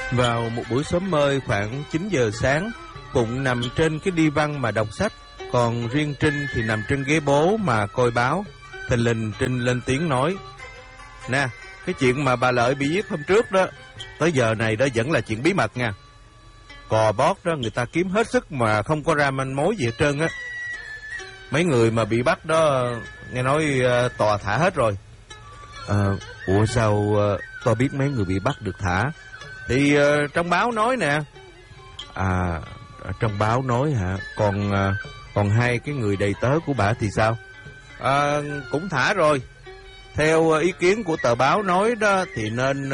Vào một buổi sớm mơi khoảng 9 giờ sáng, Phụng nằm trên cái đi văn mà đọc sách, còn riêng Trinh thì nằm trên ghế bố mà coi báo. Thình lình Trinh lên tiếng nói: "Nè, cái chuyện mà bà Lợi bị giết hôm trước đó, tới giờ này đó vẫn là chuyện bí mật nha. Cò bót đó người ta kiếm hết sức mà không có ra manh mối gì hết trơn á. Mấy người mà bị bắt đó nghe nói tòa thả hết rồi." Ủa sao tôi biết mấy người bị bắt được thả? Thì trong báo nói nè. Trong báo nói hả? Còn hai cái người đầy tớ của bà thì sao? Cũng thả rồi. Theo ý kiến của tờ báo nói đó thì nên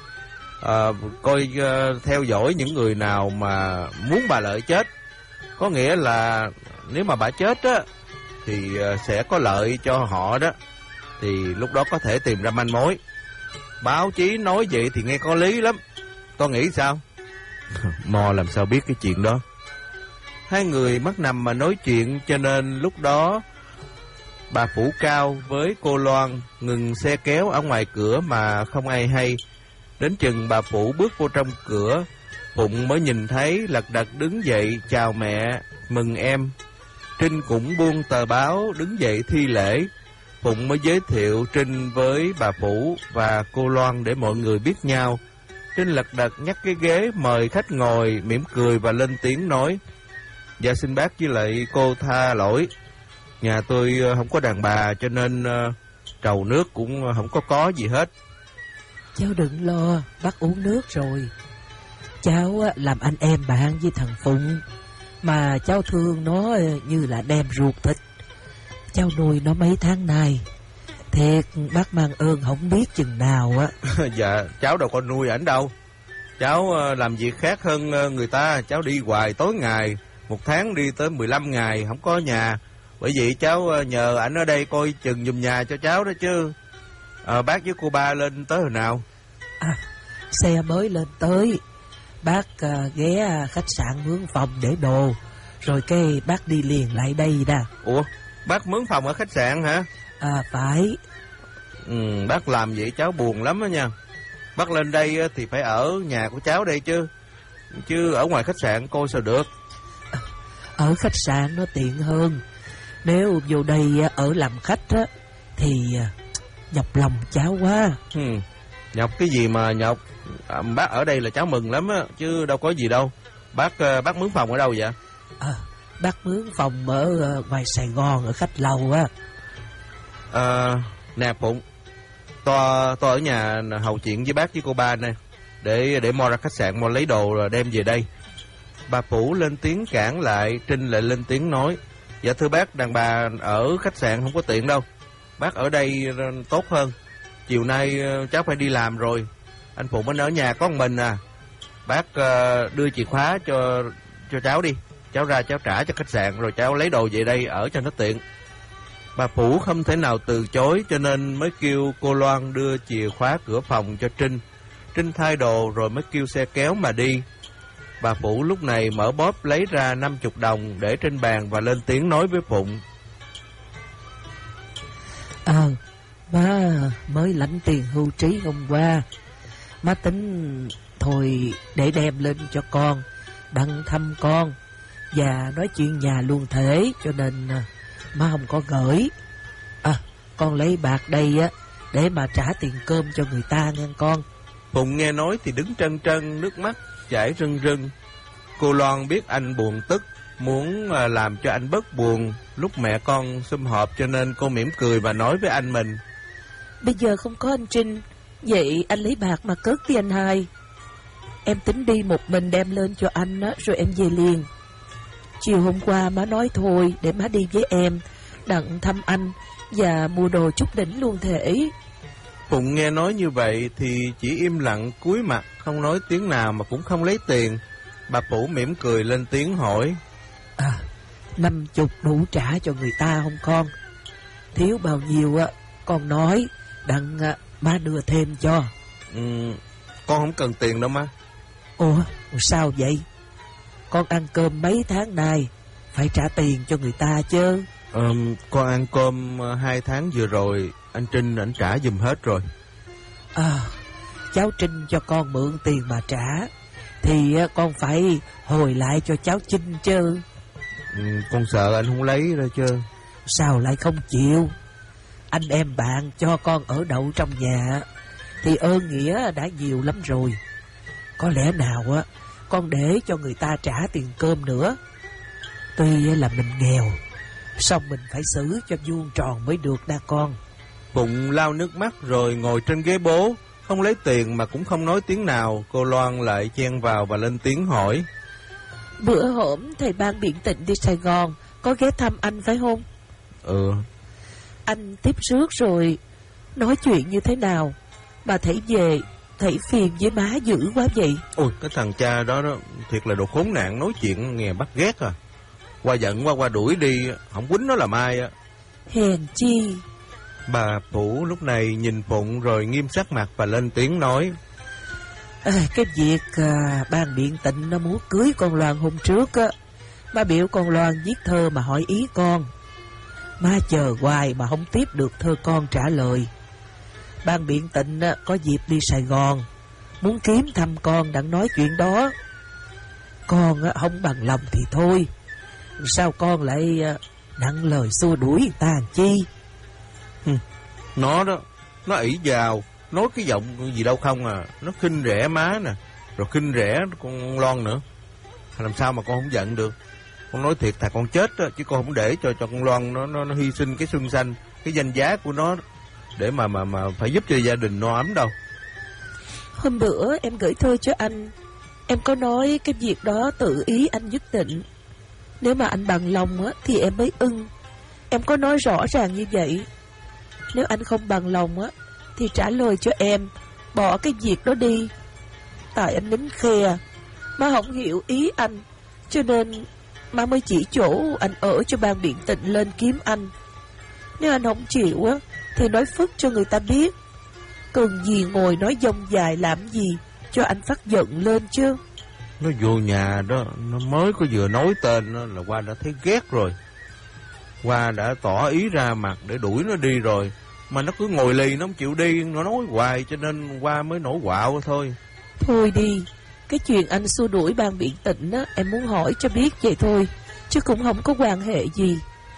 theo dõi những người nào mà muốn bà Lợi chết. Có nghĩa là nếu mà bà chết á thì sẽ có lợi cho họ đó. Thì lúc đó có thể tìm ra manh mối. Báo chí nói vậy thì nghe có lý lắm. Con nghĩ sao? Mo làm sao biết cái chuyện đó? Hai người mất nằm mà nói chuyện, cho nên lúc đó bà Phủ Cao với cô Loan ngừng xe kéo ở ngoài cửa mà không ai hay. Đến chừng bà Phủ bước vô trong cửa, Phụng mới nhìn thấy lật đật đứng dậy chào mẹ, mừng em. Trinh cũng buông tờ báo đứng dậy thi lễ. Phụng mới giới thiệu Trinh với bà Phủ và cô Loan để mọi người biết nhau. Trinh lật đật nhắc cái ghế mời khách ngồi, mỉm cười và lên tiếng nói: "Dạ xin bác với lại cô tha lỗi. Nhà tôi không có đàn bà cho nên trầu nước cũng không có gì hết." "Cháu đừng lo, bác uống nước rồi. Cháu làm anh em bạn với thằng Phụng, mà cháu thương nó như là đem ruột thịt. Cháu nuôi nó mấy tháng nay, thiệt bác mang ơn không biết chừng nào á." "Dạ cháu đâu có nuôi ảnh đâu. Cháu làm việc khác hơn người ta. Cháu đi hoài tối ngày, một tháng đi tới 15 ngày không có nhà. Bởi vậy cháu nhờ ảnh ở đây coi chừng giùm nhà cho cháu đó chứ. Bác với cô ba lên tới hồi nào?" Xe mới lên tới. Bác ghé khách sạn mướn phòng để đồ, rồi cái bác đi liền lại đây nè." "Ủa, bác mướn phòng ở khách sạn hả?" Phải. Bác làm vậy cháu buồn lắm đó nha. Bác lên đây thì phải ở nhà của cháu đây chứ ở ngoài khách sạn coi sao được. Ở khách sạn nó tiện hơn. Nếu vô đây ở làm khách á thì nhọc lòng cháu quá. Nhọc cái gì mà nhọc. Bác ở đây là cháu mừng lắm á, chứ đâu có gì đâu. Bác mướn phòng ở đâu vậy? Bác mướn phòng ở ngoài Sài Gòn, ở khách lầu á. Nè Phụng, tôi ở nhà hầu chuyện với bác với cô ba nè, để mo ra khách sạn mo lấy đồ rồi đem về đây. Bà Phủ lên tiếng cản lại. Trinh lại lên tiếng nói: "Dạ thưa bác, đàn bà ở khách sạn không có tiện đâu. Bác ở đây tốt hơn. Chiều nay cháu phải đi làm rồi. Anh Phụng anh ở nhà có một mình à. Bác đưa chìa khóa cho cháu đi. Cháu ra cháu trả cho khách sạn rồi cháu lấy đồ về đây ở cho nó tiện." Bà Phủ không thể nào từ chối, cho nên mới kêu cô Loan đưa chìa khóa cửa phòng cho Trinh. Trinh thay đồ rồi mới kêu xe kéo mà đi. Bà Phủ lúc này mở bóp lấy ra 50 đồng để trên bàn và lên tiếng nói với Phụng: Má mới lãnh tiền hưu trí hôm qua. Má tính thôi để đem lên cho con, đặng thăm con và nói chuyện nhà luôn thể, cho nên má không có gửi. Con lấy bạc đây á để mà trả tiền cơm cho người ta nghe con." Phụng nghe nói thì đứng trân trân, nước mắt chảy rưng rưng. Cô Loan biết anh buồn tức, muốn làm cho anh bớt buồn lúc mẹ con sum họp, cho nên cô mỉm cười và nói với anh mình: "Bây giờ không có anh Trinh, vậy anh lấy bạc mà cất với anh hai. Em tính đi một mình đem lên cho anh á, rồi em về liền. Chiều hôm qua má nói thôi để má đi với em, đặng thăm anh và mua đồ chút đỉnh luôn thể." Phụng nghe nói như vậy thì chỉ im lặng cúi mặt, không nói tiếng nào mà cũng không lấy tiền. Bà Phủ mỉm cười lên tiếng hỏi: 50 đủ trả cho người ta không con? Thiếu bao nhiêu á con nói, đặng má đưa thêm cho. Con không cần tiền đâu má. Ủa sao vậy? Con ăn cơm mấy tháng nay, phải trả tiền cho người ta chứ. Con ăn cơm 2 tháng vừa rồi, anh Trinh ảnh trả giùm hết rồi. Cháu Trinh cho con mượn tiền mà trả, thì con phải hồi lại cho cháu Chinh chứ. Con sợ anh không lấy ra chứ. Sao lại không chịu? Anh em bạn cho con ở đậu trong nhà thì ơn nghĩa đã nhiều lắm rồi. Có lẽ nào con để cho người ta trả tiền cơm nữa. Tuy là mình nghèo, song mình phải xử cho vuông tròn mới được đa con. Phụng lau nước mắt rồi ngồi trên ghế bố, không lấy tiền mà cũng không nói tiếng nào. Cô Loan lại chen vào và lên tiếng hỏi. Bữa hổm thầy Ban Biện Tịnh đi Sài Gòn, có ghé thăm anh phải không? Anh tiếp rước rồi nói chuyện như thế nào mà thầy về thầy phiền với má dữ quá vậy? Ôi, cái thằng cha đó thiệt là đồ khốn nạn, nói chuyện nghe bắt ghét à. Qua giận qua đuổi đi, không quýnh nó làm ai á. Hèn chi. Bà Phủ lúc này nhìn Phụng rồi nghiêm sắc mặt và lên tiếng nói. Cái việc Ban Biện Tịnh nó muốn cưới con Loan hôm trước á, má biểu con Loan viết thơ mà hỏi ý con. Má chờ hoài mà không tiếp được thơ con trả lời. Ban Biện Tịnh có dịp đi Sài Gòn, muốn kiếm thăm con đặng nói chuyện đó. Con không bằng lòng thì thôi, sao con lại nặng lời xua đuổi người ta làm chi? Nó đó, nó ỷ vào, nói cái giọng gì đâu không à. Nó khinh rẻ má nè, rồi khinh rẻ con Loan nữa. Làm sao mà con không giận được? Con nói thiệt thà con chết đó, chứ con không để cho con Loan nó hy sinh cái xuân xanh, cái danh giá của nó để mà phải giúp cho gia đình no ấm đâu. Hôm bữa em gửi thơ cho anh, em có nói cái việc đó tự ý anh nhất định. Nếu mà anh bằng lòng thì em mới ưng. Em có nói rõ ràng như vậy. Nếu anh không bằng lòng thì trả lời cho em, bỏ cái việc đó đi. Tại anh nín khe, má không hiểu ý anh, cho nên má mới chỉ chỗ anh ở cho Ban Biện Tịnh lên kiếm anh. Nếu anh không chịu thì nói phức cho người ta biết. Cần gì ngồi nói dông dài làm gì cho anh phát giận lên chứ. Nó vô nhà đó, nó mới có vừa nói tên nó là Hoa đã thấy ghét rồi. Hoa đã tỏ ý ra mặt để đuổi nó đi rồi, mà nó cứ ngồi lì, nó không chịu đi, nó nói hoài, cho nên Hoa mới nổi quạo thôi. Thôi đi, cái chuyện anh xua đuổi Ban Biện Tịnh em muốn hỏi cho biết vậy thôi, chứ cũng không có quan hệ gì.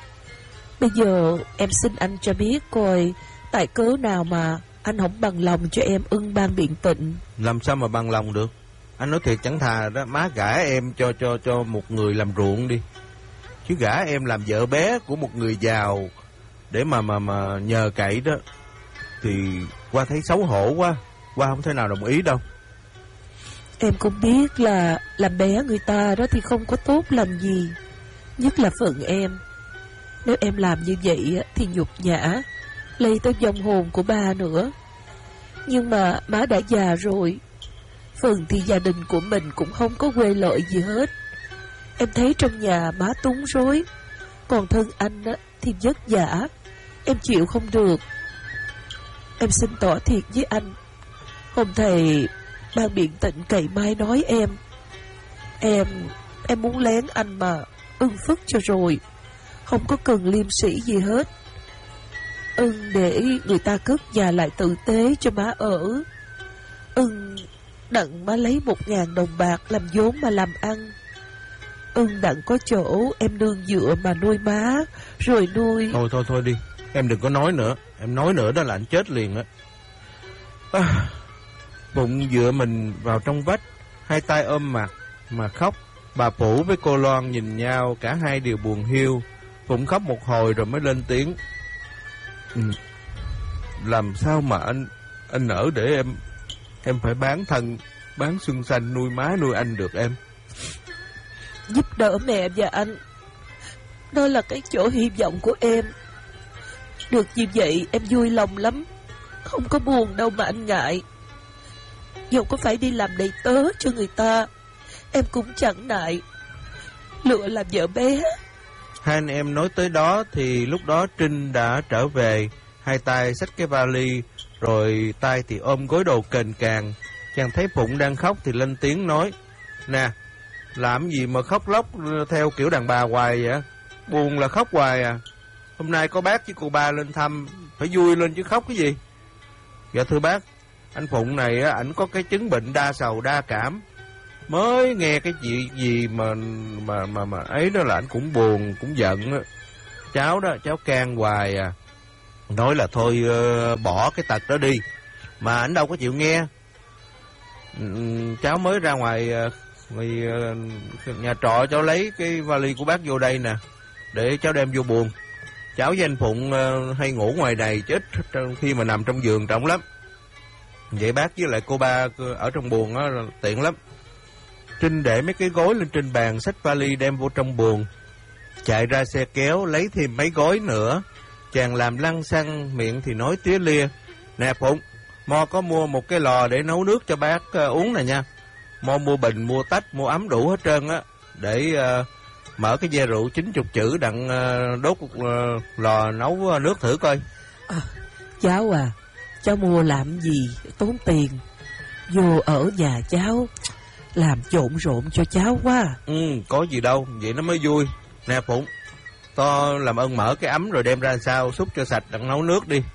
Bây giờ em xin anh cho biết coi tại cớ nào mà anh không bằng lòng cho em ưng Ban Biện Tịnh. Làm sao mà bằng lòng được? Anh nói thiệt chẳng thà đó, má gả em cho một người làm ruộng đi, chứ gả em làm vợ bé của một người giàu để mà nhờ cậy đó thì Hoa thấy xấu hổ quá. Hoa không thể nào đồng ý đâu. Em cũng biết là làm bé người ta đó thì không có tốt làm gì, nhất là phận em. Nếu em làm như vậy thì nhục nhã, lây tới vong hồn của ba nữa. Nhưng mà má đã già rồi, phần thì gia đình của mình cũng không có quê lợi gì hết. Em thấy trong nhà má túng rối, còn thân anh thì vất vả, em chịu không được. Em xin tỏ thiệt với anh, hôm thầy Ban Biện Tịnh cậy mai nói em muốn lén anh mà ưng phức cho rồi, không có cần liêm sĩ gì hết. Ưng để người ta cất nhà lại tử tế cho má ở. Ưng đặng má lấy 1.000 đồng bạc làm vốn mà làm ăn. Ưng đặng có chỗ em nương dựa mà nuôi má, rồi nuôi... Thôi đi, em đừng có nói nữa. Em nói nữa đó là anh chết liền á. Phụng dựa mình vào trong vách, hai tay ôm mặt mà khóc. Bà Phủ với cô Loan nhìn nhau, cả hai đều buồn hiu. Phụng khóc một hồi rồi mới lên tiếng. Làm sao mà anh nỡ để em phải bán thân, bán xuân xanh nuôi má nuôi anh được em? Giúp đỡ mẹ và anh, đó là cái chỗ hy vọng của em. Được như vậy em vui lòng lắm, không có buồn đâu mà anh ngại. Dù có phải đi làm đầy tớ cho người ta, em cũng chẳng ngại. Lựa làm vợ bé. Hai anh em nói tới đó thì lúc đó Trinh đã trở về, hai tay xách cái vali, rồi tay thì ôm gối đầu kềnh càng. Chàng thấy Phụng đang khóc thì lên tiếng nói. Nè, làm gì mà khóc lóc theo kiểu đàn bà hoài vậy? Buồn là khóc hoài à? Hôm nay có bác với cô ba lên thăm, phải vui lên chứ khóc cái gì? Dạ thưa bác, anh Phụng này ảnh có cái chứng bệnh đa sầu đa cảm. Mới nghe cái chuyện gì mà ấy đó là ảnh cũng buồn, cũng giận á. Cháu đó, cháu can hoài à. Nói là thôi bỏ cái tật đó đi. Mà ảnh đâu có chịu nghe. Cháu mới ra ngoài nhà trọ, cháu lấy cái vali của bác vô đây nè, để cháu đem vô buồng. Cháu với anh Phụng hay ngủ ngoài này, chết khi mà nằm trong giường trọng lắm. Vậy bác với lại cô ba ở trong buồng á tiện lắm. Trinh để mấy cái gối lên trên bàn, xách vali đem vô trong buồng, chạy ra xe kéo lấy thêm mấy gói nữa. Chàng làm lăng xăng, miệng thì nói tía lia: "Nè Phụng, Mo có mua một cái lò để nấu nước cho bác uống nè nha. Mo mua bình, mua tách, mua ấm đủ hết trơn á, để mở cái ve rượu 90 chữ đặng đốt lò nấu nước thử coi." Cháu à, cháu mua làm gì tốn tiền, vô ở nhà cháu làm trộn rộn cho cháu quá. Có gì đâu, vậy nó mới vui. Nè Phụng, to làm ơn mở cái ấm rồi đem ra sao xúc cho sạch đặng nấu nước đi,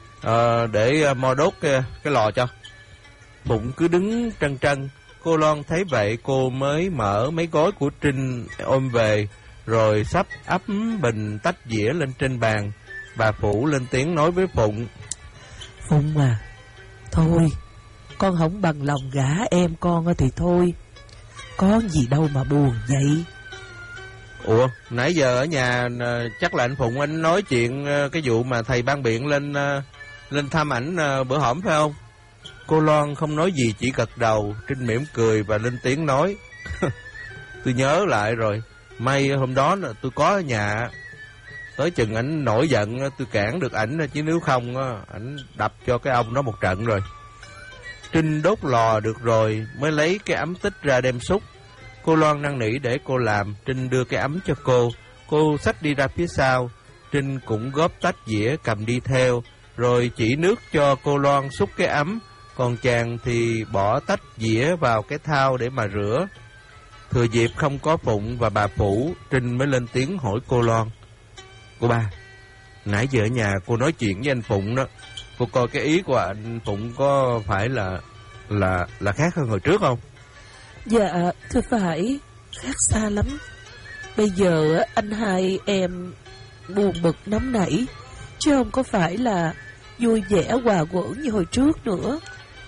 để Mo đốt cái lò cho. Phụng cứ đứng trân trân. Cô Loan thấy vậy, cô mới mở mấy gói của Trinh ôm về, rồi sắp ấm bình tách dĩa lên trên bàn. Bà Phủ lên tiếng nói với Phụng: "Phụng à, thôi, con không bằng lòng gả em con thì thôi, có gì đâu mà buồn vậy." Ủa, nãy giờ ở nhà chắc là anh Phụng anh nói chuyện cái vụ mà thầy ban biện lên thăm ảnh bữa hổm phải không? Cô Loan không nói gì, chỉ gật đầu. Trinh mỉm cười và lên tiếng nói: "Tôi nhớ lại rồi, may hôm đó tôi có ở nhà, tới chừng ảnh nổi giận tôi cản được ảnh, chứ nếu không ảnh đập cho cái ông đó một trận rồi." Trinh đốt lò được rồi mới lấy cái ấm tích ra đem xúc. Cô Loan năn nỉ để cô làm. Trinh đưa cái ấm cho cô xách đi ra phía sau. Trinh cũng góp tách dĩa cầm đi theo, rồi chỉ nước cho cô Loan xúc cái ấm, còn chàng thì bỏ tách dĩa vào cái thau để mà rửa. Thừa dịp không có Phụng và bà Phủ, Trinh mới lên tiếng hỏi cô Loan: "Cô ba, nãy giờ ở nhà cô nói chuyện với anh Phụng đó, cô coi cái ý của anh Phụng có phải là khác hơn hồi trước không?" "Dạ, thưa phải, khác xa lắm. Bây giờ anh hai em buồn bực nóng nảy, chứ không có phải là vui vẻ hòa quẩn như hồi trước nữa."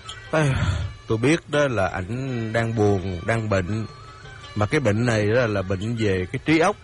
Tôi biết đó là ảnh đang buồn, đang bệnh. Mà cái bệnh này đó là bệnh về cái trí óc.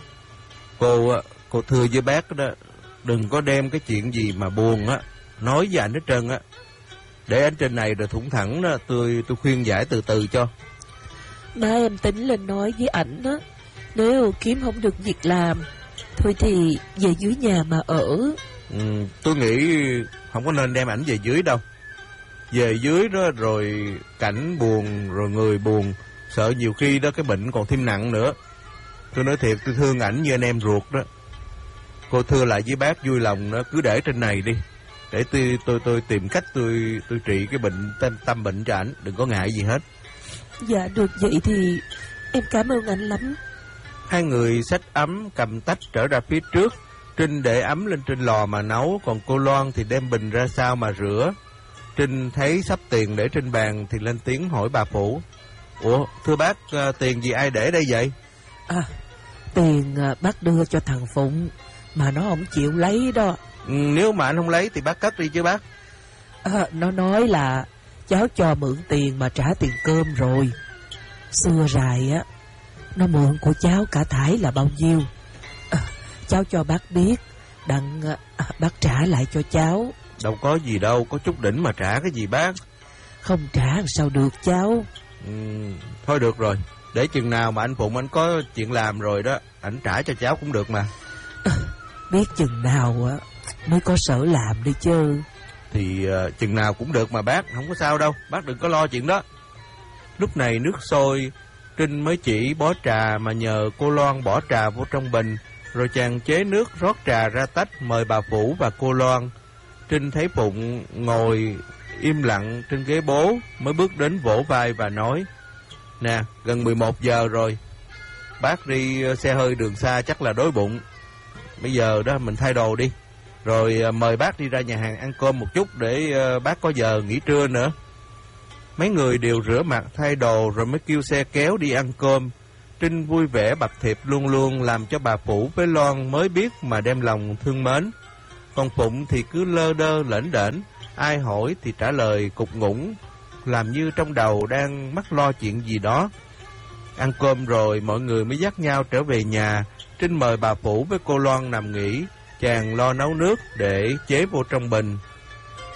Cô thưa với bác đó, đừng có đem cái chuyện gì mà buồn á nói với ảnh hết trơn á. Để ảnh trên này rồi thủng thẳng đó, tôi khuyên giải từ từ cho. Má em tính lên nói với ảnh đó, nếu kiếm không được việc làm, thôi thì về dưới nhà mà ở. Tôi nghĩ không có nên đem ảnh về dưới đâu. Về dưới đó rồi cảnh buồn, rồi người buồn, sợ nhiều khi đó cái bệnh còn thêm nặng nữa. Tôi nói thiệt, tôi thương ảnh như anh em ruột đó. Cô thưa lại với bác vui lòng đó, cứ để trên này đi, để tôi tìm cách tôi trị cái bệnh tâm bệnh cho ảnh, đừng có ngại gì hết. Dạ được, vậy thì em cảm ơn anh lắm. Hai người xách ấm cầm tách trở ra phía trước. Trinh để ấm lên trên lò mà nấu, còn cô Loan thì đem bình ra sau mà rửa. Trinh thấy sắp tiền để trên bàn thì lên tiếng hỏi bà Phủ: "Ủa, thưa bác, tiền gì ai để đây vậy?" Tiền bác đưa cho thằng Phụng, mà nó không chịu lấy đó. Nếu mà anh không lấy thì bác cất đi chứ bác. Nó nói là cháu cho mượn tiền mà trả tiền cơm rồi. Xưa rài á, nó mượn của cháu cả thải là bao nhiêu. Cháu cho bác biết, đặng bác trả lại cho cháu. Đâu có gì đâu, có chút đỉnh mà trả cái gì bác. Không trả sao được cháu. Thôi được rồi, để chừng nào mà anh Phụng anh có chuyện làm rồi đó, ảnh trả cho cháu cũng được mà. Biết chừng nào á mới có sở làm đi chứ. Thì chừng nào cũng được mà bác, không có sao đâu, bác đừng có lo chuyện đó. Lúc này nước sôi, Trinh mới chỉ bó trà mà nhờ cô Loan bỏ trà vô trong bình, rồi chàng chế nước rót trà ra tách mời bà Phủ và cô Loan. Trinh thấy Phụng ngồi im lặng trên ghế bố, mới bước đến vỗ vai và nói: "Nè, gần 11 giờ rồi, bác đi xe hơi đường xa chắc là đói bụng. Bây giờ đó mình thay đồ đi, rồi mời bác đi ra nhà hàng ăn cơm một chút để bác có giờ nghỉ trưa nữa." Mấy người đều rửa mặt thay đồ rồi mới kêu xe kéo đi ăn cơm. Trinh vui vẻ bạc thiệp luôn luôn làm cho bà Phủ với Loan mới biết mà đem lòng thương mến. Còn Phụng thì cứ lơ đơ lễnh đễnh, ai hỏi thì trả lời cục ngủng, làm như trong đầu đang mắc lo chuyện gì đó. Ăn cơm rồi mọi người mới dắt nhau trở về nhà. Trinh mời bà Phủ với cô Loan nằm nghỉ, chàng lo nấu nước để chế vô trong bình.